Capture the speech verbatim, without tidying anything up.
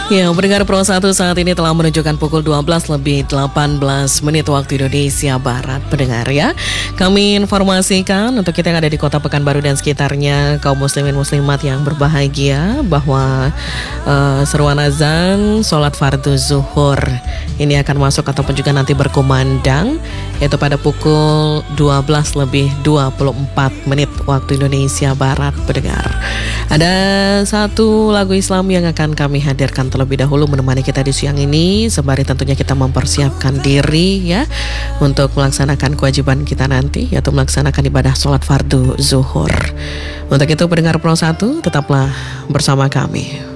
Ya, pendengar Pro satu saat ini telah menunjukkan pukul dua belas lebih delapan belas menit waktu Indonesia Barat. Pendengar ya, kami informasikan untuk kita yang ada di Kota Pekanbaru dan sekitarnya, kaum muslimin muslimat yang berbahagia, bahwa uh, seruan azan sholat fardu zuhur ini akan masuk ataupun juga nanti berkumandang, yaitu pada pukul dua belas lebih dua puluh empat menit waktu Indonesia Barat. Pendengar, ada satu lagu Islam yang akan kami hadirkan terlebih dahulu menemani kita di siang ini, sembari tentunya kita mempersiapkan diri ya untuk melaksanakan kewajiban kita nanti, yaitu melaksanakan ibadah sholat fardu zuhur. Untuk itu pendengar Pro satu, tetaplah bersama kami.